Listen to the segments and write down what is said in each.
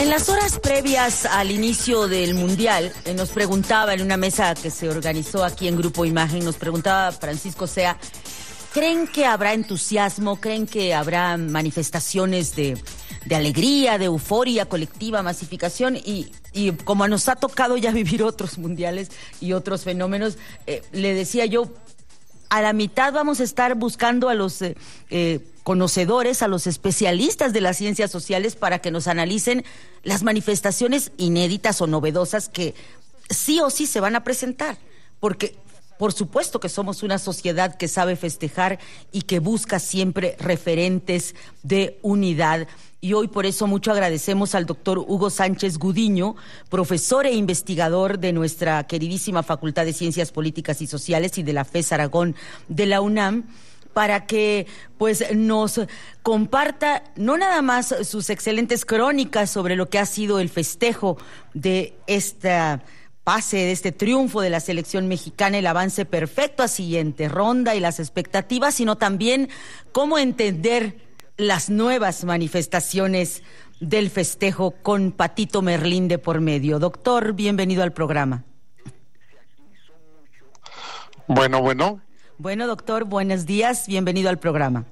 En las horas previas al inicio del Mundial, nos preguntaba en una mesa que se organizó aquí en Grupo Imagen, nos preguntaba Francisco Sea, ¿creen que habrá entusiasmo? ¿Creen que habrá manifestaciones de alegría, de euforia colectiva, masificación? Y como nos ha tocado ya vivir otros mundiales y otros fenómenos, le decía yo, a la mitad vamos a estar buscando a los conocedores, a los especialistas de las ciencias sociales para que nos analicen las manifestaciones inéditas o novedosas que sí o sí se van a presentar, porque por supuesto que somos una sociedad que sabe festejar y que busca siempre referentes de unidad. Y hoy por eso mucho agradecemos al doctor Hugo Sánchez Gudiño, profesor e investigador de nuestra queridísima Facultad de Ciencias Políticas y Sociales y de la FES Aragón de la UNAM, para que pues nos comparta no nada más sus excelentes crónicas sobre lo que ha sido el festejo de esta pase, de este triunfo de la selección mexicana, el avance perfecto a siguiente ronda y las expectativas, sino también cómo entender las nuevas manifestaciones del festejo con Patito Merlín de por medio. Doctor, bienvenido al programa. Bueno, doctor, buenos días, bienvenido al programa.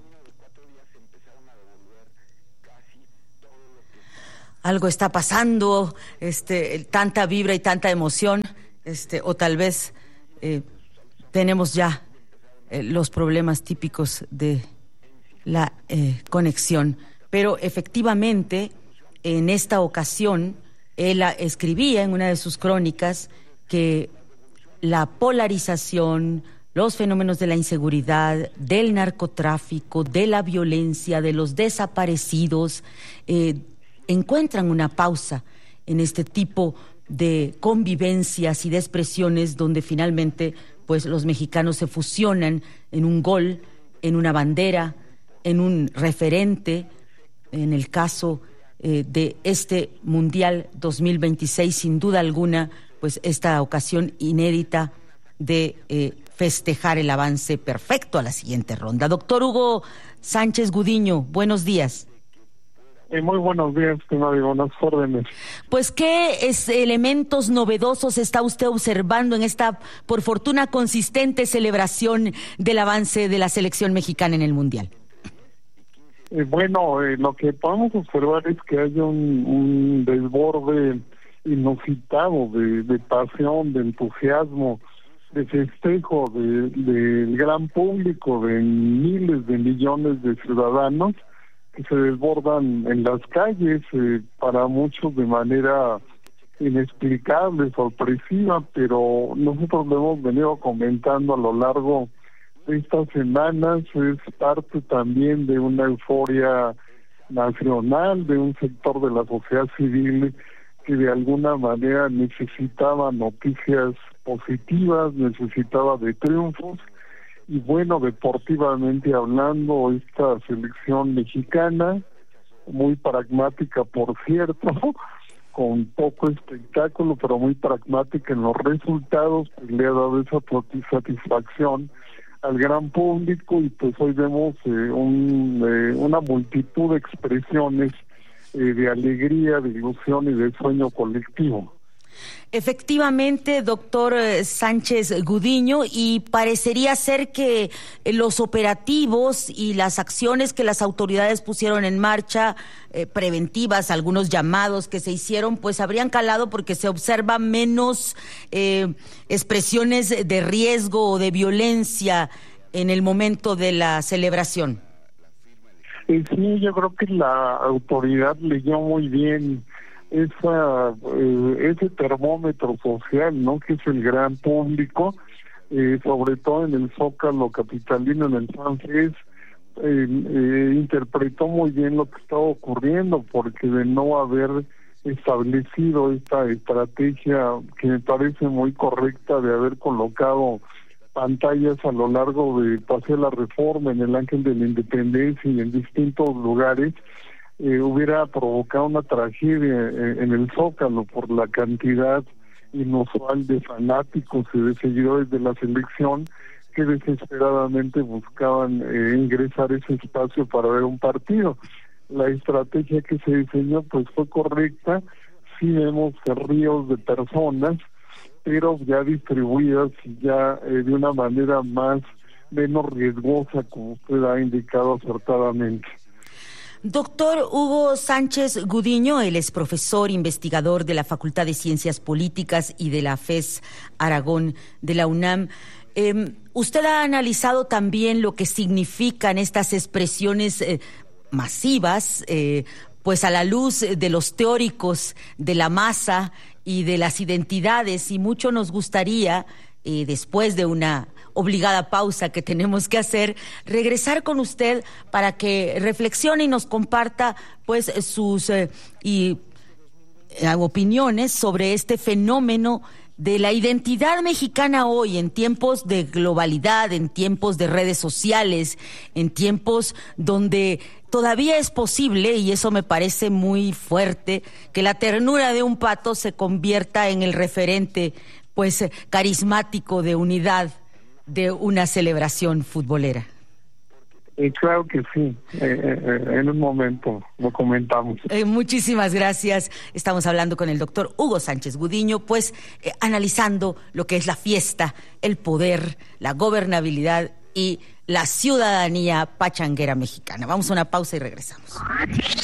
Algo está pasando, tanta vibra y tanta emoción, o tal vez tenemos ya los problemas típicos de la conexión, pero efectivamente en esta ocasión él escribía en una de sus crónicas que la polarización, los fenómenos de la inseguridad, del narcotráfico, de la violencia, de los desaparecidos, encuentran una pausa en este tipo de convivencias y de expresiones donde finalmente pues los mexicanos se fusionan en un gol, en una bandera, en un referente, en el caso de este Mundial 2026, sin duda alguna, pues esta ocasión inédita de festejar el avance perfecto a la siguiente ronda. Doctor Hugo Sánchez Gudiño, buenos días. Muy buenos días, buenas órdenes. Pues, ¿qué elementos novedosos está usted observando en esta, por fortuna, consistente celebración del avance de la selección mexicana en el Mundial? Lo que podemos observar es que hay un desborde inusitado de pasión, de entusiasmo, de festejo del gran público, de miles de millones de ciudadanos que se desbordan en las calles, para muchos de manera inexplicable, sorpresiva, pero nosotros lo hemos venido comentando a lo largo de estas semanas. Es parte también de una euforia nacional, de un sector de la sociedad civil que de alguna manera necesitaba noticias positivas, necesitaba de triunfos. Y deportivamente hablando, esta selección mexicana, muy pragmática por cierto, con poco espectáculo, pero muy pragmática en los resultados, pues le ha dado esa satisfacción al gran público, y pues hoy vemos una multitud de expresiones de alegría, de ilusión y de sueño colectivo. Efectivamente, doctor Sánchez Gudiño, y parecería ser que los operativos y las acciones que las autoridades pusieron en marcha, preventivas, algunos llamados que se hicieron, pues habrían calado porque se observa menos expresiones de riesgo o de violencia en el momento de la celebración. Sí, yo creo que la autoridad leyó muy bien ese termómetro social, ¿no?, que es el gran público, sobre todo en el Zócalo capitalino, en el francés, interpretó muy bien lo que estaba ocurriendo, porque de no haber establecido esta estrategia que me parece muy correcta de haber colocado pantallas a lo largo de Paseo de la Reforma, en el Ángel de la Independencia y en distintos lugares, hubiera provocado una tragedia en el Zócalo por la cantidad inusual de fanáticos y de seguidores de la selección que desesperadamente buscaban ingresar a ese espacio para ver un partido. la estrategia que se diseñó pues fue correcta. Sí vemos que ríos de personas, pero ya distribuidas y ya de una manera menos riesgosa, como usted ha indicado acertadamente. Doctor Hugo Sánchez Gudiño, él es profesor investigador de la Facultad de Ciencias Políticas y de la FES Aragón de la UNAM. Usted ha analizado también lo que significan estas expresiones masivas, pues a la luz de los teóricos de la masa y de las identidades, y mucho nos gustaría, después de una obligada pausa que tenemos que hacer, regresar con usted para que reflexione y nos comparta pues sus opiniones sobre este fenómeno de la identidad mexicana hoy, en tiempos de globalidad, en tiempos de redes sociales, en tiempos donde todavía es posible, y eso me parece muy fuerte, que la ternura de un pato se convierta en el referente pues carismático de unidad de una celebración futbolera. Claro que sí, en un momento lo comentamos. Muchísimas gracias. Estamos hablando con el doctor Hugo Sánchez Gudiño, pues analizando lo que es la fiesta, el poder, la gobernabilidad y la ciudadanía pachanguera mexicana. Vamos a una pausa y regresamos.